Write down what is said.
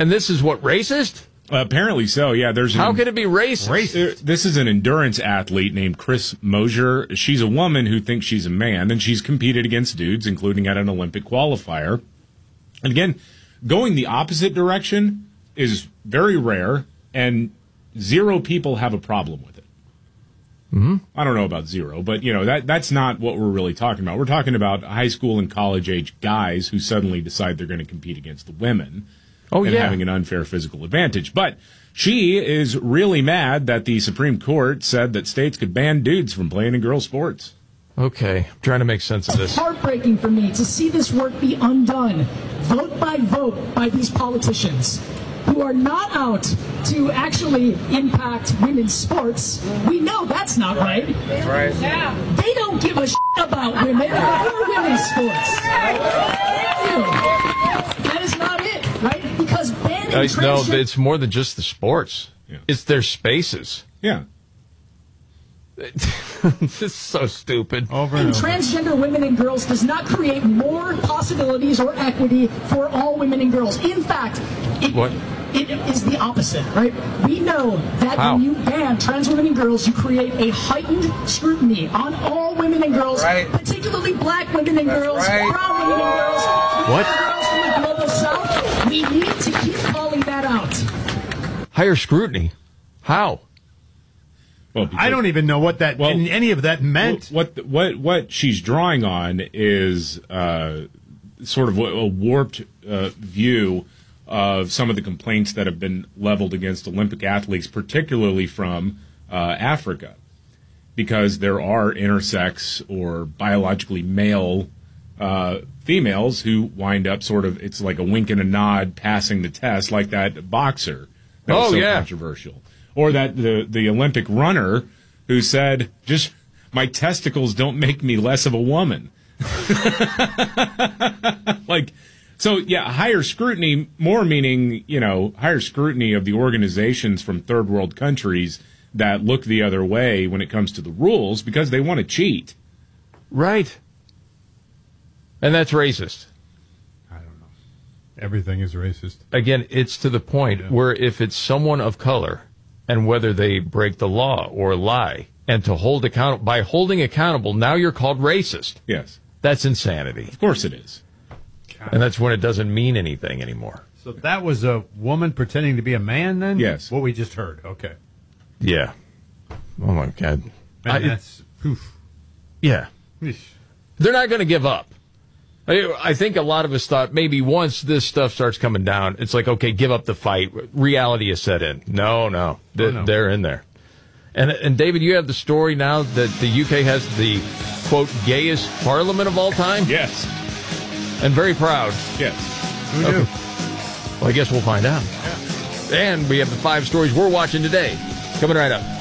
And this is what, racist? Apparently so, yeah. How can it be racist? This is an endurance athlete named Chris Mosier. She's a woman who thinks she's a man, and she's competed against dudes, including at an Olympic qualifier. And again, going the opposite direction is very rare, and 0 people have a problem with it. Mm-hmm. I don't know about 0, but that's not what we're really talking about. We're talking about high school and college age guys who suddenly decide they're going to compete against the women. Having an unfair physical advantage. But she is really mad that the Supreme Court said that states could ban dudes from playing in girls' sports. Okay, I'm trying to make sense of this. It's heartbreaking for me to see this work be undone, vote by vote, by these politicians who are not out to actually impact women's sports. We know that's not right. That's right. Yeah. They don't give a shit about women or women's sports. That is not it, right? Because banning no, it's more than just the sports. Yeah. It's their spaces. Yeah. This is so stupid. Transgender women and girls does not create more possibilities or equity for all women and girls. In fact, it is the opposite, right? We know that when you ban trans women and girls, you create a heightened scrutiny on all women and girls, particularly black women and girls, brown women and girls, girls from the global south. We need to keep calling that out. Higher scrutiny? How? Well, I don't even know what that any of that meant. What she's drawing on is sort of a warped view of some of the complaints that have been leveled against Olympic athletes, particularly from Africa, because there are intersex or biologically male females who wind up it's like a wink and a nod passing the test, like that boxer that was so controversial. Or that the Olympic runner who said, just my testicles don't make me less of a woman. Higher scrutiny, more meaning, higher scrutiny of the organizations from third world countries that look the other way when it comes to the rules because they want to cheat. Right. And that's racist. I don't know. Everything is racist. Again, it's to the point where if it's someone of color, and whether they break the law or lie, and to hold accountable, by holding accountable, now you're called racist. Yes. That's insanity. Of course it is. And that's when it doesn't mean anything anymore. So that was a woman pretending to be a man then? Yes. What we just heard. Okay. Yeah. Oh, my God. And that's... Oof. Yeah. They're not going to give up. I think a lot of us thought maybe once this stuff starts coming down, it's like, okay, give up the fight. Reality is set in. No. They're in there. And David, you have the story now that the UK has the, quote, gayest parliament of all time? Yes. And very proud. Yes. Who knew? Well, I guess we'll find out. Yeah. And we have the 5 stories we're watching today. Coming right up.